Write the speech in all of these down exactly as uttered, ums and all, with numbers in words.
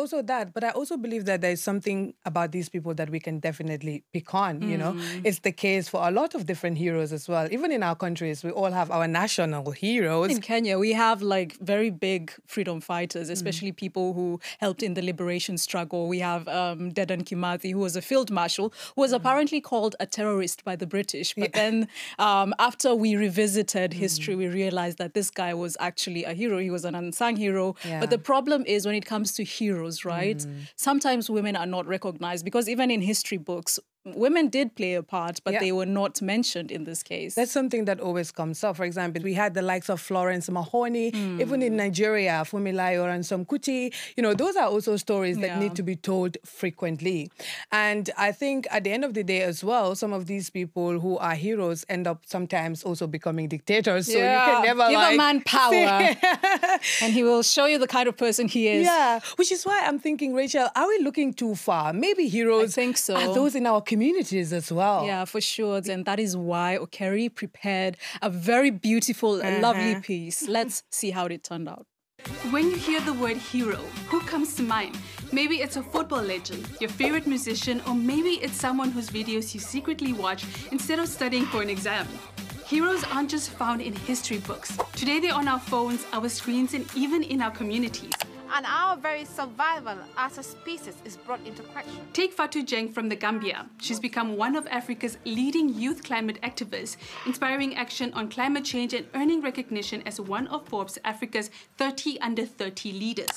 also that, but I also believe that there's something about these people that we can definitely pick on, mm. you know. It's the case for a lot of different heroes as well. Even in our countries, we all have our national heroes. In Kenya, we have like very big freedom fighters, especially mm. people who helped in the liberation struggle. We have um, Dedan Kimathi, who was a field marshal, who was mm. apparently called a terrorist by the British. But yeah. then um, after we revisited mm. history, we realized that this guy was actually a hero. He was an unsung hero. Yeah. But the problem is when it comes to heroes, right? Mm. Sometimes women are not recognized because even in history books, women did play a part, but yeah. they were not mentioned in this case. That's something that always comes up. For example, we had the likes of Florence Mahoney, mm. even in Nigeria, Funmilayo Ransome Kuti. You know, those are also stories that yeah. need to be told frequently. And I think at the end of the day as well, some of these people who are heroes end up sometimes also becoming dictators. So yeah. you can never Give like... a man power and he will show you the kind of person he is. Yeah, which is why I'm thinking, Rachel, are we looking too far? Maybe heroes I think so. are those in our community. communities as well. Yeah, for sure. And that is why Okeri prepared a very beautiful, uh-huh. lovely piece. Let's see how it turned out. When you hear the word hero, who comes to mind? Maybe it's a football legend, your favorite musician, or maybe it's someone whose videos you secretly watch instead of studying for an exam. Heroes aren't just found in history books. Today they're on our phones, our screens, and even in our communities. And our very survival as a species is brought into question. Take Fatou Dieng from the Gambia. She's become one of Africa's leading youth climate activists, inspiring action on climate change and earning recognition as one of Forbes Africa's thirty under thirty leaders.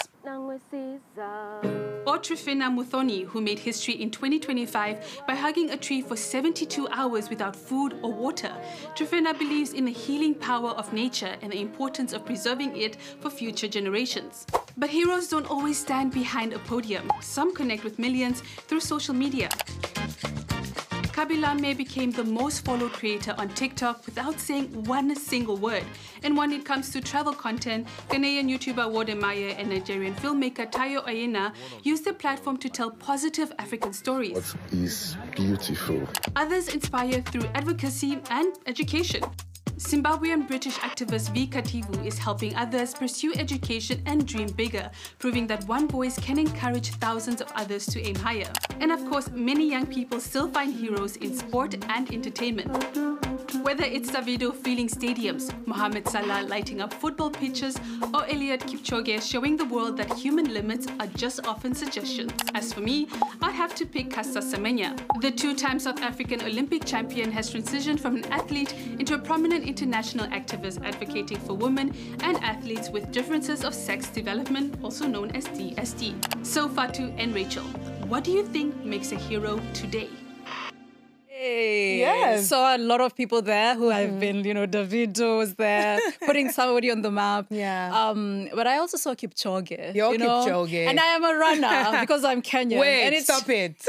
Or Trifena Muthoni, who made history in twenty twenty-five by hugging a tree for seventy-two hours without food or water. Trifena believes in the healing power of nature and the importance of preserving it for future generations. But heroes don't always stand behind a podium. Some connect with millions through social media. Kabila May became the most followed creator on TikTok without saying one single word. And when it comes to travel content, Ghanaian YouTuber Wode Maya and Nigerian filmmaker Tayo Ayena used the platform to tell positive African stories. What is beautiful? Others inspire through advocacy and education. Zimbabwean British activist V. Kativu is helping others pursue education and dream bigger, proving that one voice can encourage thousands of others to aim higher. And of course, many young people still find heroes in sport and entertainment. Whether it's Davido filling stadiums, Mohamed Salah lighting up football pitches, or Eliud Kipchoge showing the world that human limits are just often suggestions. As for me, I'd have to pick Caster Semenya. The two-time South African Olympic champion has transitioned from an athlete into a prominent international activist advocating for women and athletes with differences of sex development, also known as D S D. So Fatou and Rachel, what do you think makes a hero today? Hey. Yes. Saw a lot of people there who have mm. been, you know, Davido was there, putting somebody on the map. Yeah. Um, but I also saw Kipchoge. You're you know? Kipchoge. And I am a runner because I'm Kenyan. Wait, and it's... stop it.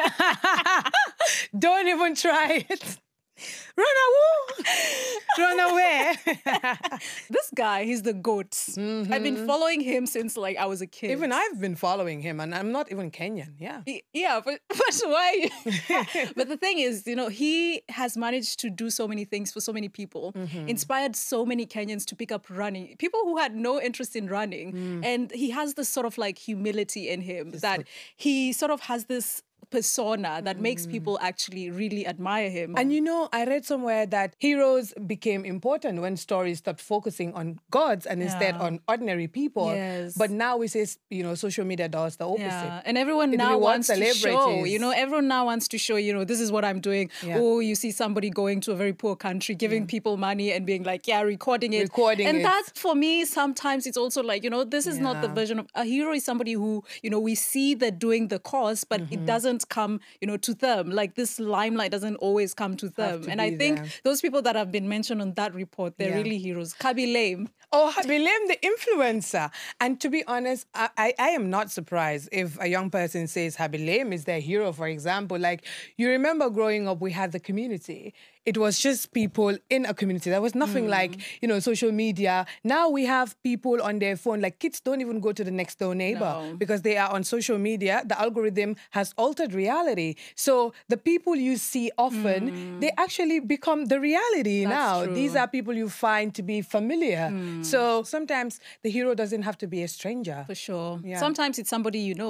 Don't even try it. Run away! Run away! This guy, he's the GOAT. Mm-hmm. I've been following him since like I was a kid. Even I've been following him, and I'm not even Kenyan. Yeah. Yeah, but, but why? But the thing is, you know, he has managed to do so many things for so many people, mm-hmm. inspired so many Kenyans to pick up running, people who had no interest in running. Mm. And he has this sort of like humility in him it's that so... he sort of has this persona that mm. makes people actually really admire him. And you know, I read somewhere that heroes became important when stories stopped focusing on gods and yeah. instead on ordinary people. Yes. But now we say, you know, social media does the opposite. Yeah. And everyone it now wants to show, you know, everyone now wants to show, you know, this is what I'm doing. Yeah. Oh, you see somebody going to a very poor country, giving yeah. people money and being like, yeah, recording it. Recording and it. that, for me, sometimes it's also like, you know, this is yeah. not the version of a hero is somebody who, you know, we see they're doing the cause, but mm-hmm. it doesn't come, you know, to them. Like this limelight doesn't always come to them. To and I think there. Those people that have been mentioned on that report, they're yeah. really heroes. Khaby Lame. Oh, Khaby Lame, the influencer. And to be honest, I, I, I am not surprised if a young person says Khaby Lame is their hero, for example. Like, you remember growing up, we had the community. It was just people in a community. There was nothing mm. like, you know, social media. Now we have people on their phone. Like kids don't even go to the next door neighbor no. because they are on social media. The algorithm has altered reality. So the people you see often, mm. they actually become the reality That's now. True. These are people you find to be familiar. Mm. So sometimes the hero doesn't have to be a stranger. For sure. Yeah. Sometimes it's somebody you know.